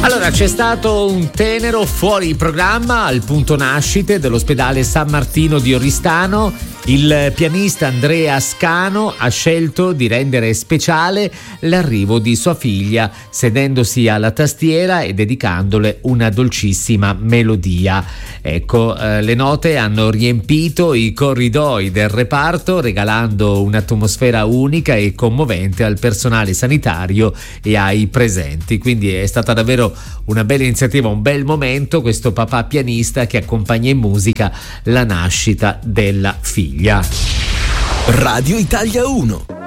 Allora, c'è stato un tenero fuori programma al punto nascite dell'ospedale San Martino di Oristano. Il pianista Andrea Scano ha scelto di rendere speciale l'arrivo di sua figlia, sedendosi alla tastiera e dedicandole una dolcissima melodia. Ecco, le note hanno riempito i corridoi del reparto, regalando un'atmosfera unica e commovente al personale sanitario e ai presenti. Quindi è stata davvero una bella iniziativa, un bel momento, questo papà pianista che accompagna in musica la nascita della figlia. Radio Italia 1.